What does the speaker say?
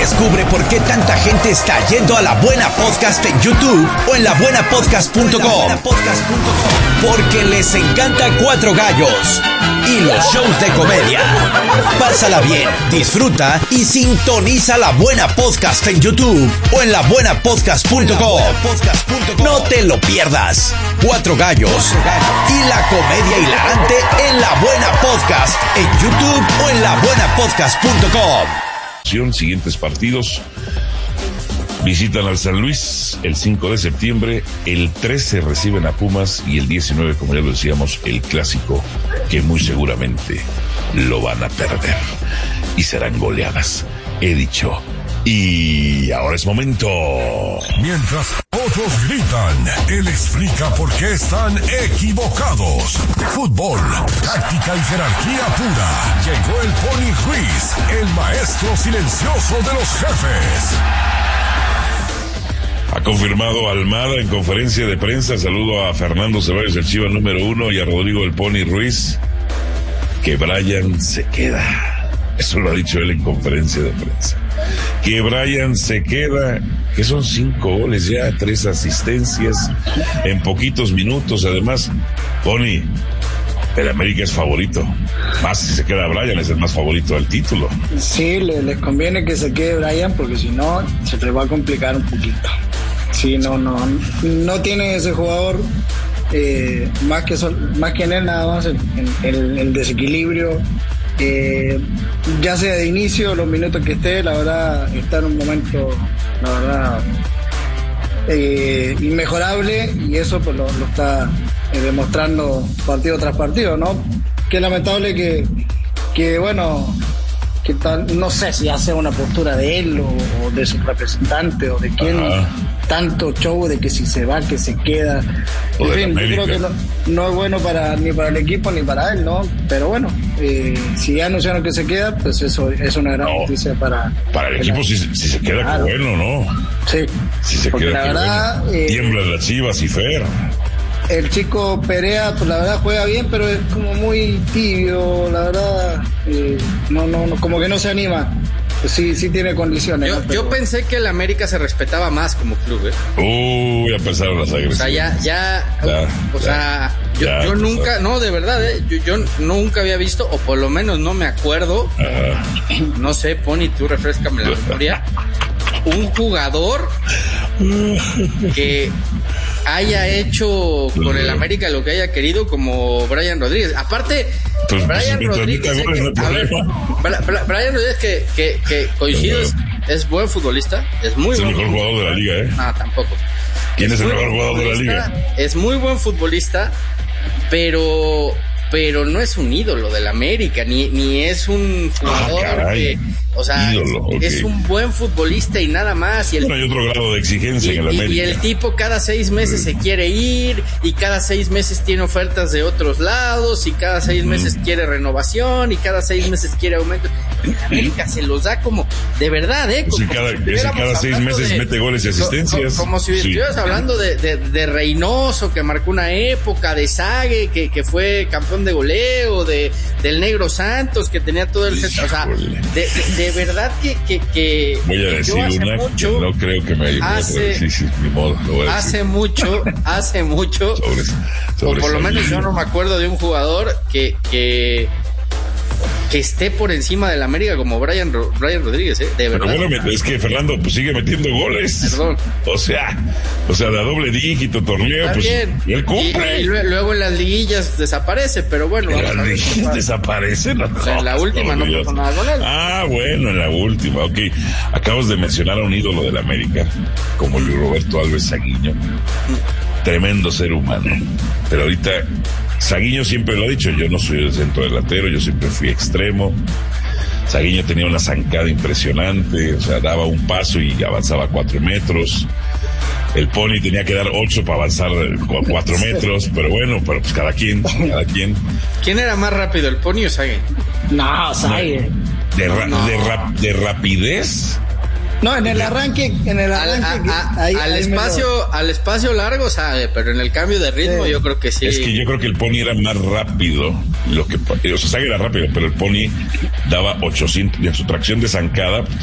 Descubre por qué tanta gente está yendo a La Buena Podcast en YouTube o en labuenapodcast.com. Porque les encanta Cuatro Gallos y los shows de comedia. Pásala bien, disfruta y sintoniza La Buena Podcast en YouTube o en labuenapodcast.com. No te lo pierdas. Cuatro Gallos y la comedia hilarante en La Buena Podcast en YouTube o en labuenapodcast.com. Siguientes partidos: visitan al San Luis el 5 de septiembre, el 13 reciben a Pumas y el 19, como ya lo decíamos, el clásico que muy seguramente lo van a perder y serán goleadas, he dicho. Y ahora es momento. Mientras otros gritan, él explica por qué están equivocados. Fútbol, táctica y jerarquía pura. Llegó el Pony Ruiz, el maestro silencioso de los jefes. Ha confirmado Almada en conferencia de prensa, saludo a Fernando Ceballos, el Chiva número 1, y a Rodrigo el Pony Ruiz, que Brian se queda. Eso lo ha dicho él en conferencia de prensa. Que Brian se queda, que son 5 goles ya, 3 asistencias en poquitos minutos. Además, Pony, el América es favorito. Más si se queda Brian, es el más favorito al título. Sí, les conviene que se quede Brian, porque si no, se les va a complicar un poquito. Sí, no tiene ese jugador, más que en él nada más, el desequilibrio. Ya sea de inicio, los minutos que esté, la verdad está en un momento, la verdad, inmejorable, y eso pues lo está demostrando partido tras partido, ¿no? Qué lamentable que bueno, que tal, no sé si hace una postura de él o de su representante o de quién. Tanto show de que si se va, que se queda. En fin, yo creo que no es bueno ni para el equipo ni para él, ¿no? Pero bueno, si ya anunciaron que se queda, pues eso es una gran noticia para el equipo. Si se queda, claro. Qué bueno, ¿no? Sí. Si se queda, la verdad, bueno. Tiemblan las Chivas y Fer. El chico Perea, pues la verdad juega bien, pero es como muy tibio, la verdad, no, como que no se anima. Sí tiene condiciones. Yo pensé que el América se respetaba más como club, ya empezaron las agresiones. O sea, yo nunca, no, de verdad, yo nunca había visto, o por lo menos no me acuerdo, no sé, Pony, tú refréscame la memoria, un jugador que haya hecho con el América lo que haya querido como Brian Rodríguez. Aparte, Brian Rodríguez, Brian Rodríguez que coincido, es buen futbolista, es muy buen. Es el mejor jugador de la liga, No, tampoco. ¿Quién es el mejor jugador de la liga? Es muy buen futbolista, pero no es un ídolo del América, ni es un jugador que, o sea, ídolo, es un buen futbolista y nada más. Y hay otro grado de exigencia en el América. Y el tipo cada 6 meses se quiere ir, y cada 6 meses tiene ofertas de otros lados, y cada 6 meses quiere renovación, y cada 6 meses quiere aumento. En América se los da como, de verdad, Como cada 6 meses mete goles y asistencias. Como si estuvieras hablando de Reynoso, que marcó una época, de Sague, que fue campeón de goleo, del Negro Santos, que tenía todo el set. O sea, de verdad que voy a decir una mucho, que no creo que me ni modo, lo voy a decir. hace mucho o por lo menos yo no me acuerdo de un jugador que esté por encima del América como Brian Rodríguez, de verdad. Pero bueno, es que Fernando pues sigue metiendo goles. Perdón. O sea, de doble dígito torneo, está pues bien. Y él cumple. Y luego en las liguillas desaparece, pero bueno. ¿En las liguillas desaparece? No, en la última no pasó nada con él. Bueno, en la última, ok. Acabas de mencionar a un ídolo del América, como Luis Roberto Alves Saguiño. Tremendo ser humano. Pero ahorita Saguiño siempre lo ha dicho, yo no soy el centro delantero, yo siempre fui extremo. Saguiño tenía una zancada impresionante, o sea, daba un paso y avanzaba 4 metros. El Pony tenía que dar 8 para avanzar 4 metros, pero bueno, pues cada quien. ¿Quién era más rápido, el Pony o Sague? No, Sague. De rapidez. No, en el arranque al espacio largo, sabe, pero en el cambio de ritmo yo creo que sí. Es que yo creo que el Pony era más rápido. O sea, Sague era rápido, pero el Pony daba 800, en su tracción de zancada